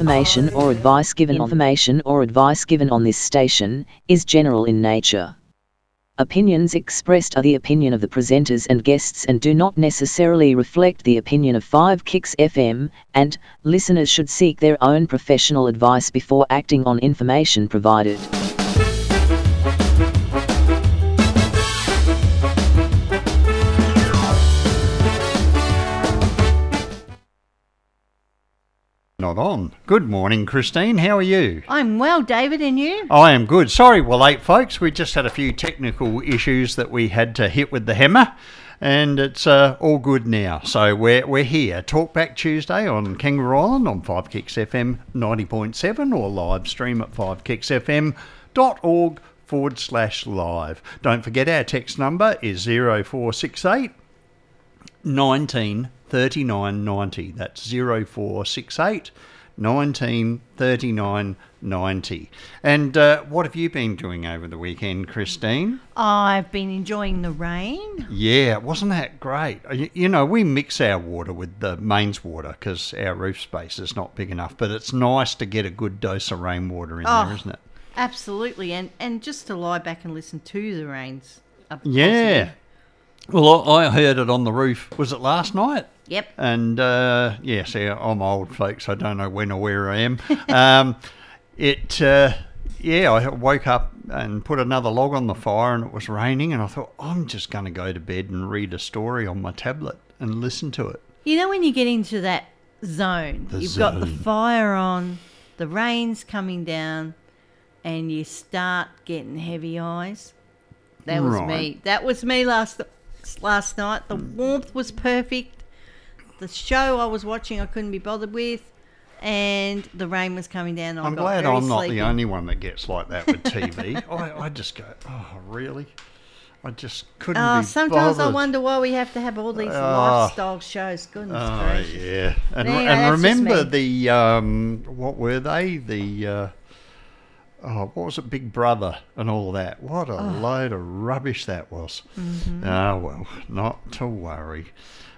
information or advice given on this station is general in nature. Opinions expressed are the opinion of the presenters and guests and do not necessarily reflect the opinion of 5 Kicks FM, and listeners should seek their own professional advice before acting on information provided. Not on. Good morning, Christine. How are you? I'm well, David, and you? I am good. Sorry we're late, folks. We just had a few technical issues that we had to hit with the hammer, and it's all good now. So we're here. Talkback Tuesday on Kangaroo Island on 5 Kicks FM 90.7 or live stream at 5kicksfm.org/live. Don't forget our text number is 0468 19 39 90. That's 0468 19 39 90. And what have you been doing over the weekend, Christine? I've been enjoying the rain. Yeah, wasn't that great? You know, we mix our water with the mains water because our roof space is not big enough, but it's nice to get a good dose of rainwater in there, isn't it? Absolutely, and just to lie back and listen to the rains. Yeah. Well, I heard it on the roof. Was it last night? Yep. And, see, I'm old, folks. I don't know when or where I am. I woke up and put another log on the fire and it was raining and I thought, I'm just going to go to bed and read a story on my tablet and listen to it. You know when you get into that zone, got the fire on, the rain's coming down, and you start getting heavy eyes? That was me. That was me last night. The warmth was perfect. The show I was watching I couldn't be bothered with, and the rain was coming down. I'm glad I'm not the only one that gets like that with TV. I just go, oh, really? I just couldn't be bothered. Sometimes I wonder why we have to have all these lifestyle shows. Goodness gracious. Yeah. And remember the, what were they? The... what was it, Big Brother and all that? What a load of rubbish that was. Mm-hmm. Well, not to worry.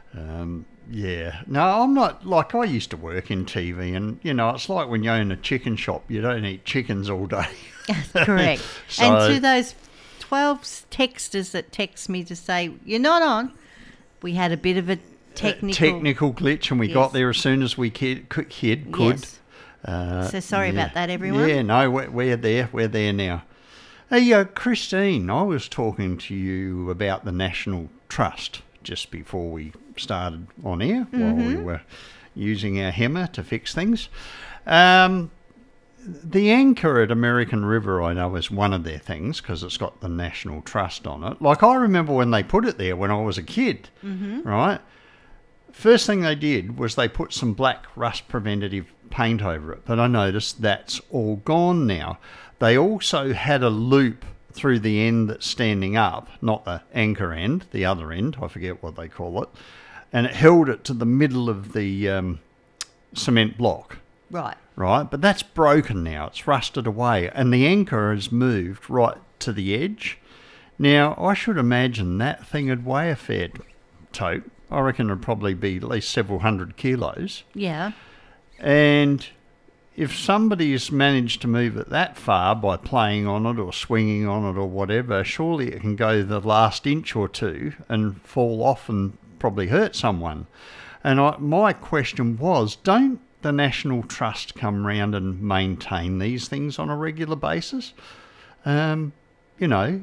No, I'm not, like I used to work in TV and, you know, it's like when you own a chicken shop, you don't eat chickens all day. Correct. And to those 12 texters that text me to say, you're not on, we had a bit of a technical glitch and we got there as soon as we could. Yes. So sorry about that, everyone. Yeah, no, we're there. We're there now. Hey, Christine, I was talking to you about the National Trust just before we started on air while we were using our hammer to fix things. The anchor at American River, I know, is one of their things because it's got the National Trust on it. Like, I remember when they put it there when I was a kid, right? First thing they did was they put some black rust preventative paint over it, but I noticed that's all gone now. They also had a loop through the end that's standing up, not the anchor end, the other end, I forget what they call it, and it held it to the middle of the cement block. Right. But that's broken now, it's rusted away, and the anchor has moved right to the edge. Now, I should imagine that thing would weigh a fair tote. I reckon it'd probably be at least several hundred kilos. Yeah. And if somebody's managed to move it that far by playing on it or swinging on it or whatever, surely it can go the last inch or two and fall off and probably hurt someone. And my question was, don't the National Trust come round and maintain these things on a regular basis? You know,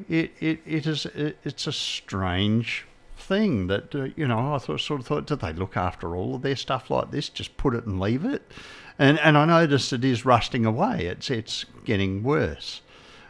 it's a strange thing that, I sort of thought, did they look after all of their stuff like this? Just put it and leave it? And I noticed it is rusting away. It's getting worse.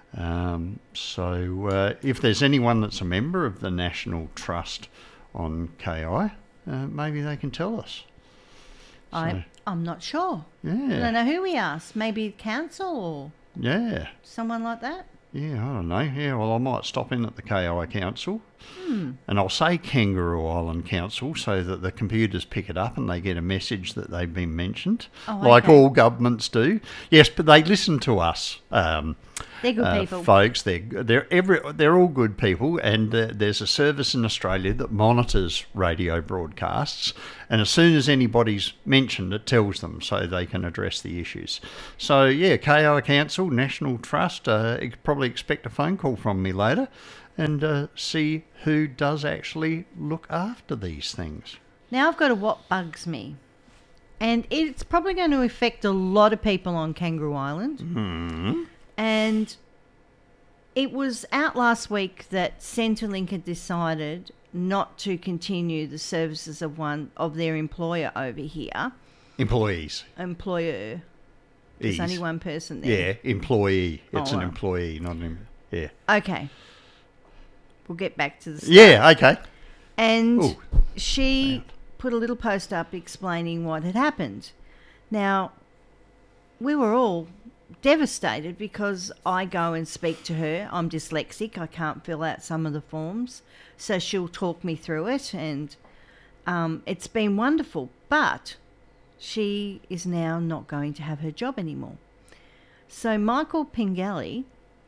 So if there's anyone that's a member of the National Trust on KI, maybe they can tell us. I'm not sure. Yeah. I don't know who we asked. Maybe council or someone like that? Yeah, I don't know. Yeah, well, I might stop in at the KI Council. And I'll say Kangaroo Island Council so that the computers pick it up and they get a message that they've been mentioned, like all governments do. Yes, but they listen to us. They're good people, folks. They're all good people, and there's a service in Australia that monitors radio broadcasts, and as soon as anybody's mentioned, it tells them so they can address the issues. So yeah, KI Council, National Trust. Probably expect a phone call from me later, and see who does actually look after these things. Now I've got a what bugs me, and it's probably going to affect a lot of people on Kangaroo Island. Mm-hmm. And it was out last week that Centrelink had decided not to continue the services of one of their employer over here. Employer. There's only one person there. Yeah, employee. It's an employee, not an... Yeah. Okay. We'll get back to the start. Yeah, okay. And she put a little post up explaining what had happened. Now, we were all devastated because I go and speak to her. I'm dyslexic. I can't fill out some of the forms. So she'll talk me through it, and it's been wonderful. But she is now not going to have her job anymore. So Michael Pengelly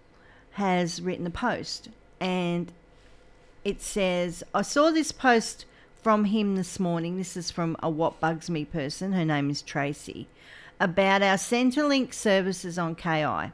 has written a post, and it says, I saw this post from him this morning. This is from a What Bugs Me person. Her name is Tracy. About our Centrelink services on KI.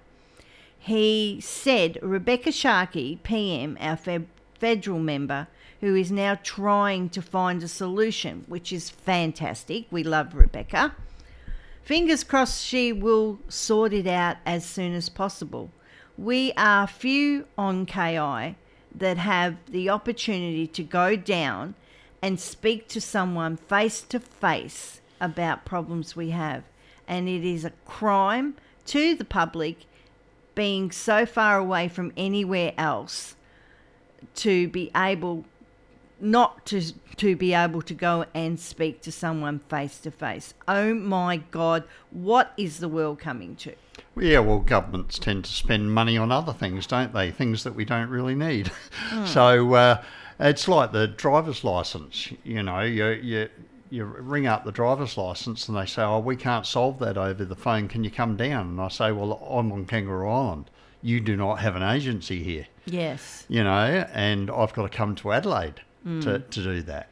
He said Rebecca Sharkey, PM, our federal member, who is now trying to find a solution, which is fantastic. We love Rebecca. Fingers crossed she will sort it out as soon as possible. We are few on KI that have the opportunity to go down and speak to someone face to face about problems we have. And it is a crime to the public being so far away from anywhere else to be able not to be able to go and speak to someone face to face. Oh my God, what is the world coming to? Yeah, well, governments tend to spend money on other things, don't they? Things that we don't really need. So it's like the driver's license. You know, you ring up the driver's license and they say, oh, we can't solve that over the phone. Can you come down? And I say, well, I'm on Kangaroo Island. You do not have an agency here. Yes. You know, and I've got to come to Adelaide to do that.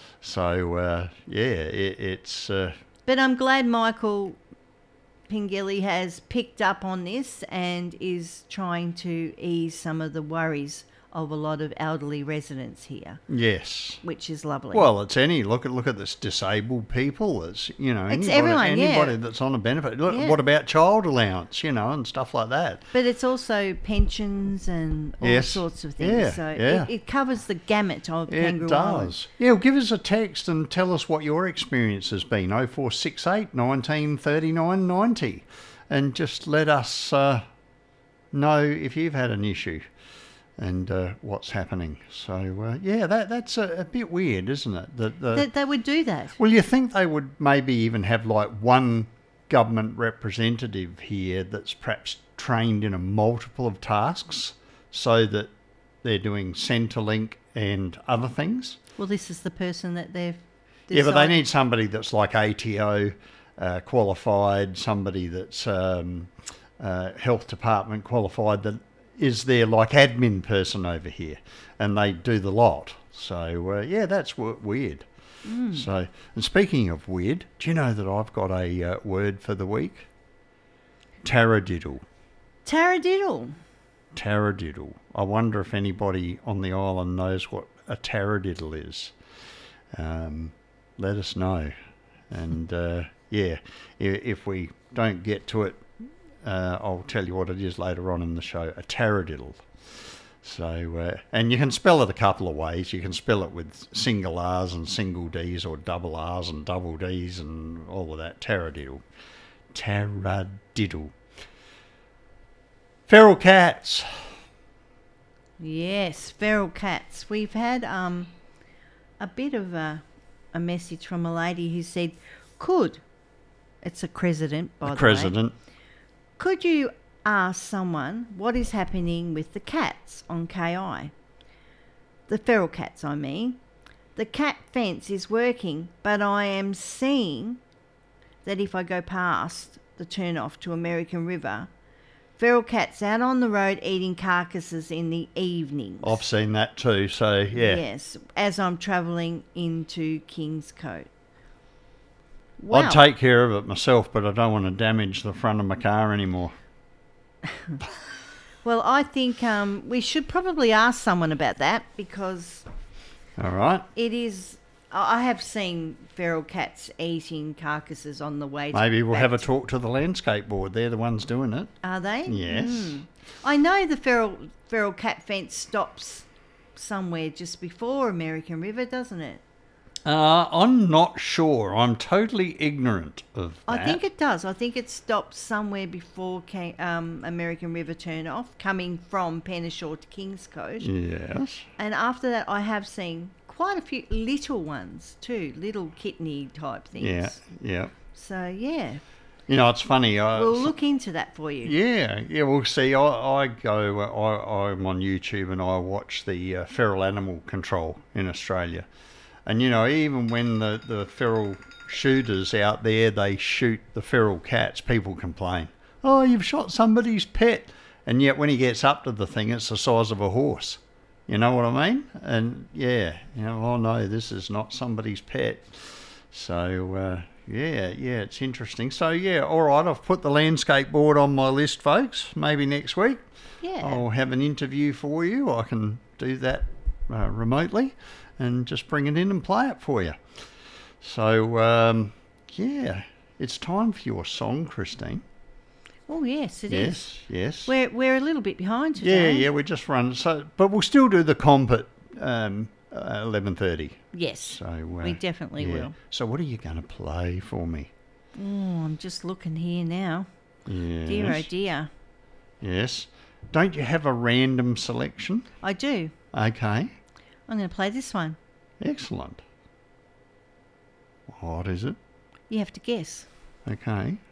So, it's... But I'm glad Michael Pengelly has picked up on this and is trying to ease some of the worries of a lot of elderly residents here. Yes. Which is lovely. Well, it's look at this disabled people. It's, you know, it's anybody that's on a benefit. Look, what about child allowance, you know, and stuff like that. But it's also pensions and all sorts of things. Yeah, so it covers the gamut of Kangaroo Island. It does. Yeah, well, give us a text and tell us what your experience has been. 0468 19 39 90. And just let us know if you've had an issue and what's happening. So, that's a bit weird, isn't it? That they would do that. Well, you think they would maybe even have like one government representative here that's perhaps trained in a multiple of tasks so that they're doing Centrelink and other things? Well, this is the person that they've decided. Yeah, but they need somebody that's like ATO qualified, somebody that's health department qualified, that is their like admin person over here, and they do the lot. So that's weird. So, and speaking of weird, do you know that I've got a word for the week? Taradiddle. Taradiddle. Taradiddle. I wonder if anybody on the island knows what a taradiddle is. Let us know. And if we don't get to it, I'll tell you what it is later on in the show. A taradiddle. So, and you can spell it a couple of ways. You can spell it with single R's and single D's, or double R's and double D's, and all of that. Taradiddle. Taradiddle. Feral cats. Yes, feral cats. We've had a bit of a message from a lady who said, it's a president, by the way. Could you ask someone what is happening with the cats on KI? the feral cats, I mean. The cat fence is working, but I am seeing that if I go past the turnoff to American River, feral cats out on the road eating carcasses in the evenings. I've seen that too, so yeah. Yes, as I'm travelling into Kingscote. Wow. I'd take care of it myself, but I don't want to damage the front of my car anymore. Well, I think we should probably ask someone about that, because All right. it is... I have seen feral cats eating carcasses on the way. Maybe we'll back have a talk to the landscape board. They're the ones doing it. Are they? Yes. I know the feral cat fence stops somewhere just before American River, doesn't it? I'm not sure. I'm totally ignorant of that. I think it does. I think it stops somewhere before American River turn off, coming from Penneshaw to Kingscote. Yes. And after that, I have seen quite a few little ones too, little kitteny type things. Yeah, yeah. So, yeah. You know, it's funny. We'll look into that for you. Yeah, yeah. We'll see. I'm on YouTube and I watch the feral animal control in Australia. And, you know, even when the feral shooters out there, they shoot the feral cats, people complain, oh, you've shot somebody's pet. And yet when he gets up to the thing, it's the size of a horse. You know what I mean? And, yeah, you know, oh, no, this is not somebody's pet. So, yeah, it's interesting. So, yeah, all right, I've put the landscape board on my list, folks. Maybe next week I'll have an interview for you. I can do that remotely and just bring it in and play it for you. So, yeah, it's time for your song, Christine. Oh, yes, it is. Yes. We're a little bit behind today. Yeah, we just run. So, but we'll still do the comp at 11:30. Yes, So we definitely will. So what are you going to play for me? Oh, I'm just looking here now. Yes. Dear, oh dear. Yes. Don't you have a random selection? I do. Okay. I'm going to play this one. Excellent. What is it? You have to guess. Okay.